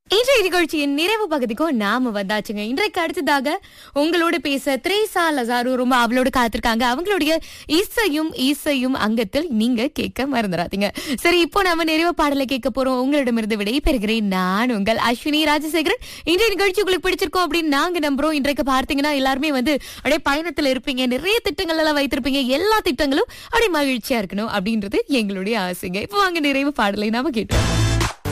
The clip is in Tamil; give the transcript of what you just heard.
இன்றைய நிகழ்ச்சியின் நிறைவு பகுதிக்கும் நாம வந்தாச்சுங்க. இன்றைக்கு அடுத்ததாக உங்களோட பேச த்ரேசா லசாரு ரொம்ப அவளோட காத்திருக்காங்க. அவங்களுடைய இசையும் அங்கத்தில் நீங்க கேட்க மறந்துடாதீங்க. சரி, இப்போ நம்ம நிறைவு பாடலை கேட்க போறோம். உங்களிடமிருந்து விடை பெறுகிறேன் நான் உங்கள் அஸ்வினி ராஜசேகரன். இன்றைய நிகழ்ச்சி உங்களுக்கு பிடிச்சிருக்கோம் அப்படின்னு நாங்க நம்புறோம். இன்றைக்கு பார்த்தீங்கன்னா எல்லாருமே அப்படியே பயணத்துல இருப்பீங்க, நிறைய திட்டங்கள் எல்லாம் வைத்திருப்பீங்க. எல்லா திட்டங்களும் அப்படியே மகிழ்ச்சியா இருக்கணும் அப்படின்றது எங்களுடைய ஆசைங்க. இப்போ வாங்க நிறைவு பாடலை நாம கேட்டோம்.